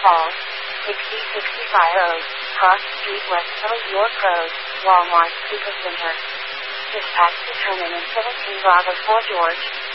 Falls, 60650, Cross Street West Hills, York Road, Walmart Supercenter. Dispatch determined in 17 Bravo 4 George.